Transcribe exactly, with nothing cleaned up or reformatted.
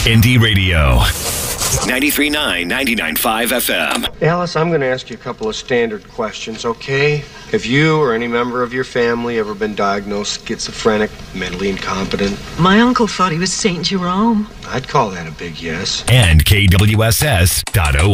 Indie Radio. ninety-three point nine, ninety-nine point five F M. Alice, I'm going to ask you a couple of standard questions, okay? Have you or any member of your family ever been diagnosed schizophrenic, mentally incompetent? My uncle thought he was Saint Jerome. I'd call that a big yes. And K W S S dot O